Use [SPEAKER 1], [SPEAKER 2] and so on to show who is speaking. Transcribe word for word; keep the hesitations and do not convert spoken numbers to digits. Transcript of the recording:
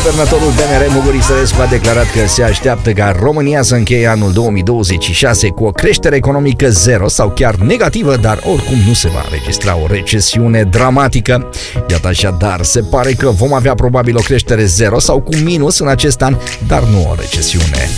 [SPEAKER 1] Guvernatorul B N R Muguri Sărescu a declarat că se așteaptă ca România să încheie anul două mii douăzeci și șase cu o creștere economică zero sau chiar negativă, dar oricum nu se va înregistra o recesiune dramatică. Iată așadar, se pare că vom avea probabil o creștere zero sau cu minus în acest an, dar nu o recesiune.